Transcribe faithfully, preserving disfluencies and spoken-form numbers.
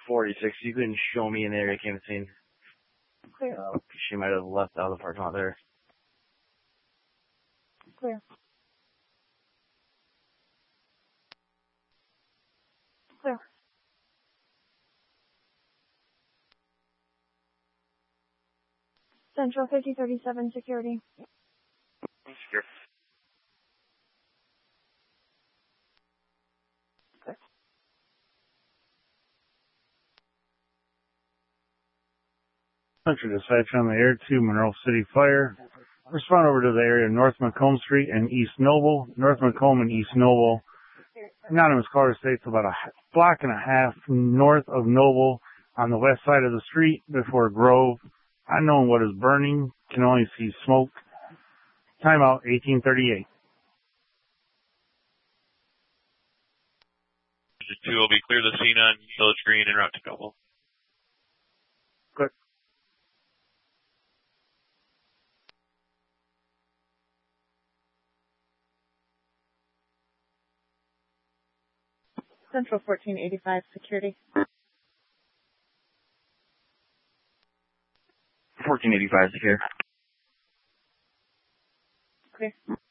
forty-six, you can show me an area came scene. Clear. Uh, she might have left out of the parking lot there. Clear. Clear. Central fifty thirty-seven security. Secure. Clear. Central dispatch on the Air two Monroe City Fire. Respond over to the area of North Macomb Street and East Noble. North Macomb and East Noble. Anonymous caller states about a block and a half north of Noble on the west side of the street before Grove. Unknown what is burning. Can only see smoke. Timeout eighteen thirty-eight. two will be clear the scene on Village Green and route to Noble. Good. Central fourteen eighty-five security. fourteen eighty-five secure. Clear.